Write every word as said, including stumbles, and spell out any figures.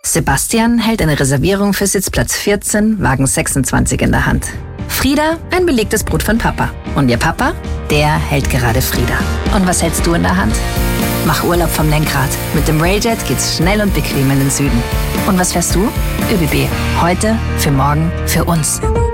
Sebastian hält eine Reservierung für Sitzplatz vierzehn, Wagen sechsundzwanzig in der Hand. Frieda ein belegtes Brot von Papa. Und ihr Papa, der hält gerade Frieda. Und was hältst du in der Hand? Mach Urlaub vom Lenkrad. Mit dem Railjet geht's schnell und bequem in den Süden. Und was fährst du? ÖBB. Heute, für morgen, für uns.